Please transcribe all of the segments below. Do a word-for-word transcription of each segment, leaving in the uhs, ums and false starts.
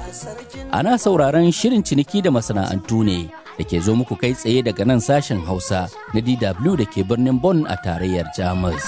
Ana sauraron shirin ciniki da masana'antu ne da ke zo muku kai tsaye daga nan sashen Hausa na D W da ke birnin Bonn a tarayyar Jamus.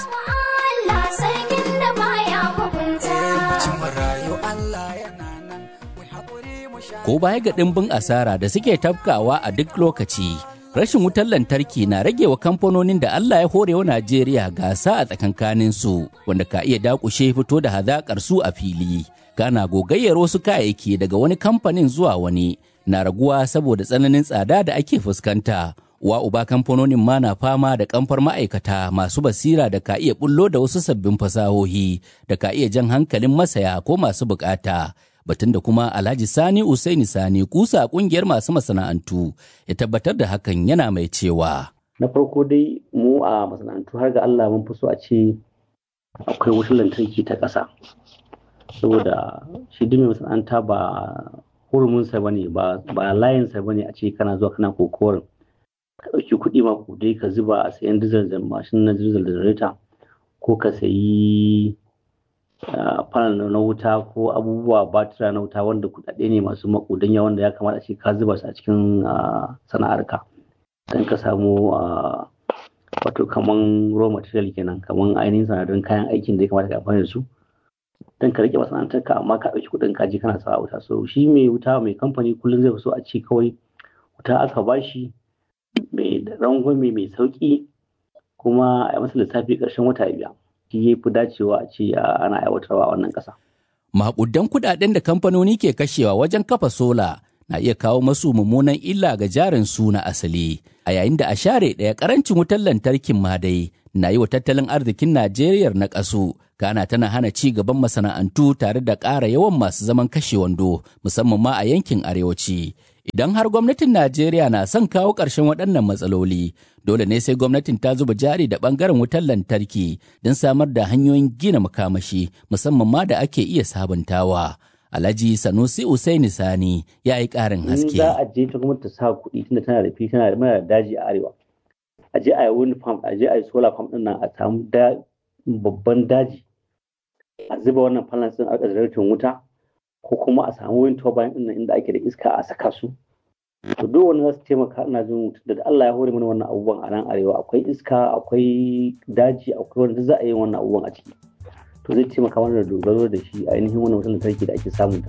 Ko baya ga ɗimbin asara da suke tafkawa a duk lokaci, rashin wutar lantarki na rage wa kamfanonin da Allah ya hore wa Najeriya gasa a tsakankanin su, wanda ka iya dakushe fito da hazaƙar su a fili. Kana gogayyar wasu kayayyaki daga wani kamfanin zuwa wani na raguwa saboda tsananin tsada da ake fuskanta. Wa uba kamfanonin ma na fama da kamfar ma'aikata masu basira da ka iya bullo da wasu sabbin fasahohi da ka iya jan hankalin masaya ko masu bukata. Batun da kuma Alhaji Sani Usaini Sani kusa kungiyar masu masana'antu ya tabbatar da hakan yana mai cewa. Na farko dai mu a masana'antu har ga Allah mun fi so a ce akwai wutar lantarki ta ƙasa. Saboda shi duk mai masana'anta ba hurumunsa ba ne ba layinsa ba ne a ce kana zuwa kana kokorin ka ɗauki kuɗi ma ku dai ka zuba a sayan dizal da mashin na dizal da jareta ko ka sayi panel na wuta ko abubuwa batira na wuta wanda kuɗaɗe ne masu makudan yawan da ya kamata a ce ka zuba su a cikin sana'arka don ka samu wato kaman raw material kenan kaman ainihin sanadarin kayan aikin da ya kamata ka amfani da su don ka rike masana'antarka amma ka ɗauki kuɗin kaji kana sa wuta. So shi mai wuta mai kamfani kullum zai fi so a ce kawai wuta aka bashi mai rangwame mai sauki kuma a masa lissafi ƙarshen wata biya. Shi ya fi dacewa a ce ana aiwatarwa a wannan ƙasa. Maƙudan kuɗaɗen da kamfanoni ke kashewa wajen kafa sola na iya kawo masu mummunan illa ga jarin su na asali, a yayin da a share ɗaya ƙarancin wutar lantarkin ma dai na yi wa tattalin arzikin Najeriya na ƙasu, Ghana tana hana ci gaban masana'antu tare da ƙara yawan masu zaman kashe wando, musamman ma a yankin arewaci. Idan har gwamnatin Najeriya na son kawo ƙarshen waɗannan matsaloli, dole ne sai gwamnatin ta zuba jari da ɓangaren wutar lantarki don samar da hanyoyin gina makamashi, musamman ma da ake iya sabuntawa. Alhaji Sanusi Usaini Sani ya yi ƙarin haske. Za a je ta gwamnati ta sa kuɗi tunda tana da fi tana da daji a arewa. A je a yi wind farm, a je a yi solar farm ɗin nan a samu babban daji. A zuba wannan panels ɗin a ƙasar wuta ko kuma a samu wind turbine ɗin nan inda ake da iska a saka su. To duk wani za su taimaka ina jin da Allah ya hore mana wannan abubuwan a nan arewa akwai iska akwai daji akwai wanda za a yi wannan abubuwan a ciki. To zai taimaka mana da dogaro da shi ainihin wannan wutar lantarki da ake samu